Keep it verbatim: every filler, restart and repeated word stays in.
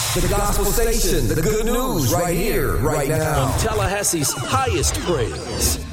The gospel station, the good news right here, right now. On Tallahassee's highest praise.